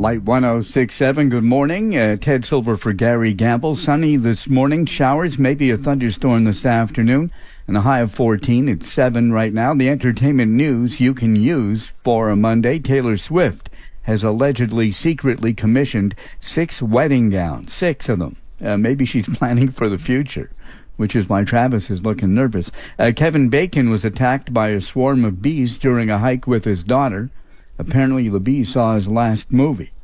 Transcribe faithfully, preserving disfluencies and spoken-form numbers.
Light one oh six point seven, good morning. Uh, Ted Silver for Gary Gamble. Sunny this morning, showers, maybe a thunderstorm this afternoon, and a high of fourteen. It's seven right now. The entertainment news you can use for a Monday. Taylor Swift has allegedly secretly commissioned six wedding gowns, six of them. Uh, maybe she's planning for the future, which is why Travis is looking nervous. Uh, Kevin Bacon was attacked by a swarm of bees during a hike with his daughter. Apparently, the bees saw his last movie.